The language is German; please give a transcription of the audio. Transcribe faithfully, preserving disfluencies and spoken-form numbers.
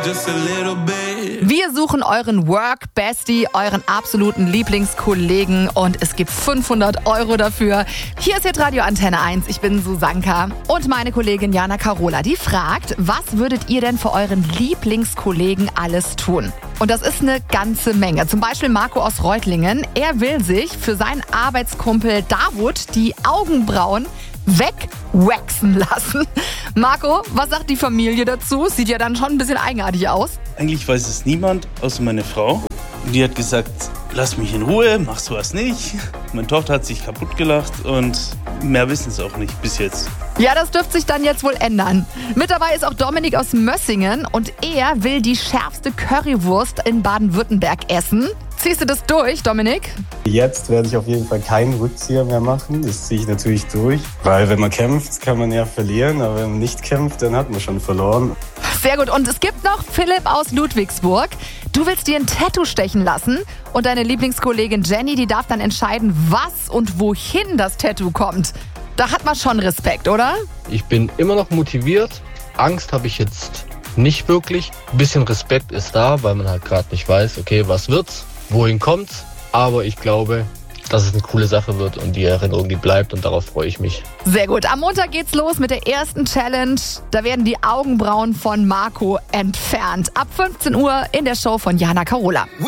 just a little bit. Wir suchen euren Work-Bestie, euren absoluten Lieblingskollegen und es gibt fünfhundert Euro dafür. Hier ist jetzt Radio Antenne eins, ich bin Susanka und meine Kollegin Jana Carola, die fragt, was würdet ihr denn für euren Lieblingskollegen alles tun? Und das ist eine ganze Menge. Zum Beispiel Marco aus Reutlingen. Er will sich für seinen Arbeitskumpel Davut die Augenbrauen wegwaxen lassen. Marco, was sagt die Familie dazu? Sieht ja dann schon ein bisschen eigenartig aus. Eigentlich weiß es niemand, außer meine Frau. Die hat gesagt, lass mich in Ruhe, mach sowas nicht. Meine Tochter hat sich kaputt gelacht und mehr wissen es auch nicht bis jetzt. Ja, das dürfte sich dann jetzt wohl ändern. Mit dabei ist auch Dominik aus Mössingen und er will die schärfste Currywurst in Baden-Württemberg essen. Ziehst du das durch, Dominik? Jetzt werde ich auf jeden Fall keinen Rückzieher mehr machen. Das ziehe ich natürlich durch. Weil wenn man kämpft, kann man ja verlieren. Aber wenn man nicht kämpft, dann hat man schon verloren. Sehr gut. Und es gibt noch Philipp aus Ludwigsburg. Du willst dir ein Tattoo stechen lassen. Und deine Lieblingskollegin Jenny, die darf dann entscheiden, was und wohin das Tattoo kommt. Da hat man schon Respekt, oder? Ich bin immer noch motiviert. Angst habe ich jetzt nicht wirklich. Ein bisschen Respekt ist da, weil man halt gerade nicht weiß, okay, was wird's? Wohin kommt's? Aber ich glaube, dass es eine coole Sache wird und die Erinnerung, die bleibt und darauf freue ich mich. Sehr gut. Am Montag geht's los mit der ersten Challenge. Da werden die Augenbrauen von Marco entfernt. Ab fünfzehn Uhr in der Show von Jana Carola.